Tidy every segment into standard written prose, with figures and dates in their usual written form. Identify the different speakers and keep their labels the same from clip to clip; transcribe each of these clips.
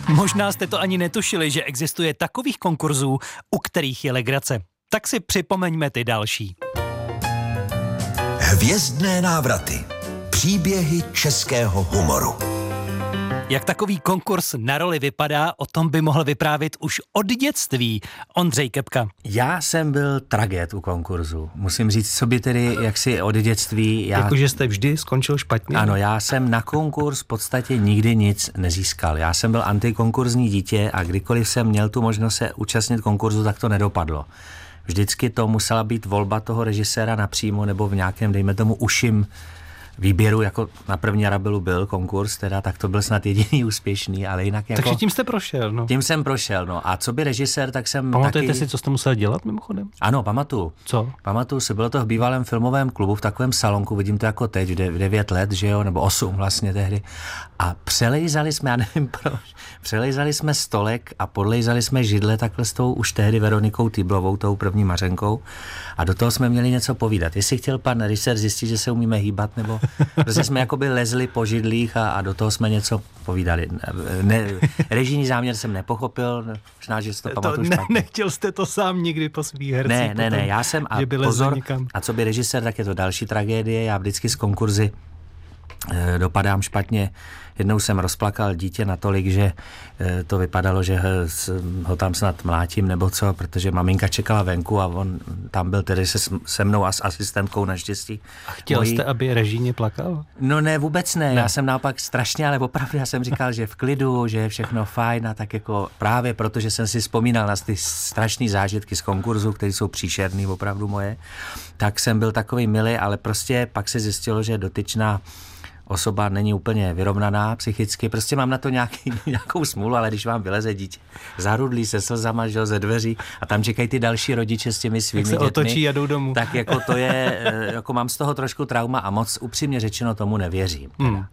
Speaker 1: Možná jste to ani netušili, že existuje takových konkurzů, u kterých je legrace. Tak si připomeňme ty další.
Speaker 2: Hvězdné návraty. Příběhy českého humoru.
Speaker 1: Jak takový konkurs na roli vypadá, o tom by mohl vyprávět už od dětství Ondřej Kepka.
Speaker 3: Já jsem byl tragéd u konkurzu. Musím říct, co by tedy jaksi od dětství...
Speaker 4: Jakože jste vždy skončil špatně?
Speaker 3: Ano, já jsem na konkurs v podstatě nikdy nic nezískal. Já jsem byl antikonkurzní dítě a kdykoliv jsem měl tu možnost se účastnit konkurzu, tak to nedopadlo. Vždycky to musela být volba toho režiséra napřímo nebo v nějakém, dejme tomu, uším výběru, jako na první Arabilu byl konkurs, teda, tak to byl snad jediný úspěšný, ale jinak jako...
Speaker 4: Takže tím jste prošel, no.
Speaker 3: Tím jsem prošel, no. A co by režisér, tak jsem
Speaker 4: Pamatujete si, co jste musel dělat mimochodem?
Speaker 3: Ano, pamatuju.
Speaker 4: Co?
Speaker 3: Pamatuju si, bylo to v bývalém filmovém klubu, v takovém salonku, vidím to jako teď, v 9 let, že jo, nebo 8 vlastně tehdy. A přelejzali jsme, já nevím proč, přelejzali jsme stolek a podlejzali jsme židle takhle s tou už tehdy Veronikou Týblovou, tou první Mařenkou. A do toho jsme měli něco povídat. Jestli chtěl pan režisér zjistit, že se umíme hýbat, nebo prostě jsme jakoby lezli po židlích a do toho jsme něco povídali. Režijní záměr jsem nepochopil, možná, že si to pamatuju špatně.
Speaker 4: Nechtěl jste to sám nikdy po svých hercích?
Speaker 3: Ne, já jsem, a pozor, a co by režisér, tak je to další tragédie, já vždycky z konkurzy dopadám špatně. Jednou jsem rozplakal dítě natolik, že to vypadalo, že ho tam snad mlátím nebo co, protože maminka čekala venku a on tam byl tedy se mnou a s asistentkou naštěstí.
Speaker 4: A chtěl jste, aby režijně plakal?
Speaker 3: No ne, vůbec ne. Já jsem naopak strašně, ale opravdu já jsem říkal, že v klidu, že je všechno fajn a tak jako právě protože jsem si vzpomínal na ty strašné zážitky z konkurzu, které jsou příšerný, opravdu moje, tak jsem byl takový milý, ale prostě pak se zjistilo, že dotyčná osoba není úplně vyrovnaná psychicky, prostě mám na to nějakou smůlu, ale když vám vyleze dítě zarudlý se slzama, že, ze dveří a tam čekají ty další rodiče s těmi svými dětmi.
Speaker 4: Tak se otočí a jdou domů.
Speaker 3: Tak jako to je, jako mám z toho trošku trauma a moc upřímně řečeno tomu nevěřím.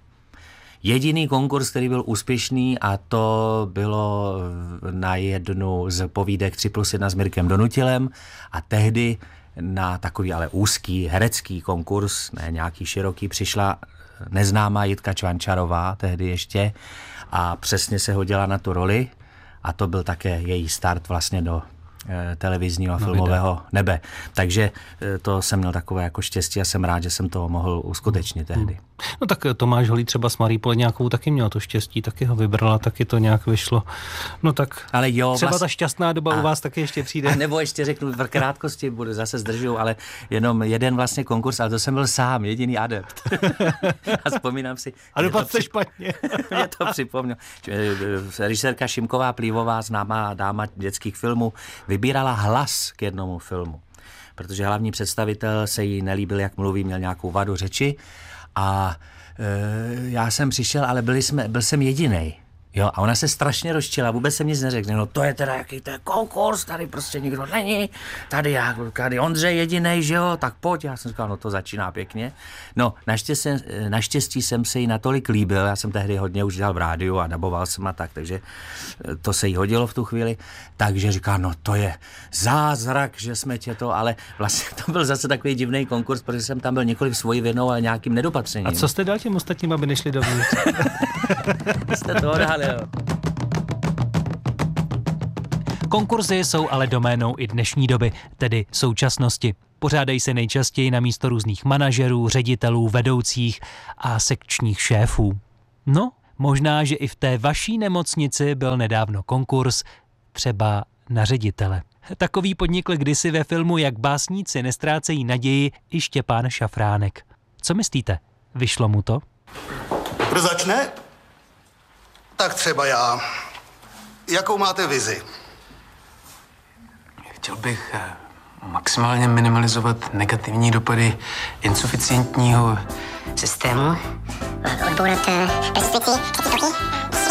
Speaker 3: Jediný konkurs, který byl úspěšný, a to bylo na jednu z povídek 3+1 s Mirkem Donutilem a tehdy na takový ale úzký herecký konkurs, ne nějaký široký, přišla neznámá Jitka Čvančarová tehdy ještě a přesně se hodila na tu roli a to byl také její start vlastně do televizního a filmového nebe. Takže to jsem měl takové jako štěstí a jsem rád, že jsem to mohl uskutečnit tehdy.
Speaker 4: No tak Tomáš Holý třeba s Marí Poledňákovou taky měl to štěstí, taky ho vybrala, taky to nějak vyšlo. No tak
Speaker 3: ale jo,
Speaker 4: třeba ta šťastná doba u vás taky ještě přijde.
Speaker 3: A nebo ještě řeknu v krátkosti, budu zase zdržuju, ale jenom jeden vlastně konkurs, ale to jsem byl sám, jediný adept. A vzpomínám si.
Speaker 4: A dopadl se špatně.
Speaker 3: Mě to připomněl. Režisérka Šimková Plívová, známá dáma dětských filmů, vybírala hlas k jednomu filmu, protože hlavní představitel se jí nelíbil, jak mluví, měl nějakou vadu řeči a já jsem přišel, ale byl jsem jedinej. Jo, a ona se strašně rozčila, vůbec jsem nic neřekl. No to je teda jaký to je konkurs, tady prostě nikdo není, tady Ondřej jedinej, že jo, tak pojď. Já jsem říkal, no to začíná pěkně. No, naštěstí jsem se jí natolik líbil, já jsem tehdy hodně už dělal v rádiu a daboval jsem a tak, takže to se jí hodilo v tu chvíli, takže říká, no to je zázrak, že jsme tě to, ale vlastně to byl zase takový divný konkurs, protože jsem tam byl několik svojí vinou, ale nějakým nedopatřením.
Speaker 4: A co jste dal těm ostatním, aby nešli dovnitř?
Speaker 3: Jste to odhalil.
Speaker 1: Konkurzy jsou ale doménou i dnešní doby, tedy současnosti. Pořádají se nejčastěji na místo různých manažerů, ředitelů, vedoucích a sekčních šéfů. No, možná, že i v té vaší nemocnici byl nedávno konkurs, třeba na ředitele. Takový podnikl kdysi ve filmu Jak básníci nestrácejí naději i Štěpán Šafránek. Co myslíte? Vyšlo mu to?
Speaker 5: Kdo začne? Tak třeba já. Jakou máte vizi?
Speaker 6: Chtěl bych maximálně minimalizovat negativní dopady insuficientního
Speaker 7: systému. Odbourat